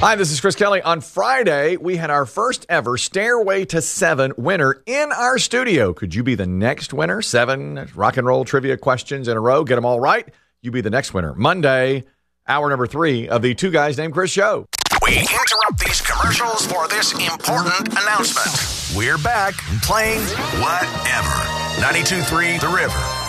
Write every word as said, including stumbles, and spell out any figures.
Hi, this is Chris Kelly. On Friday, we had our first ever Stairway to Seven winner in our studio. Could you be the next winner? Seven rock and roll trivia questions in a row. Get them all right. You be the next winner. Monday, hour number three of the Two Guys Named Chris show. We interrupt these commercials for this important announcement. We're back playing whatever. ninety-two point three The River.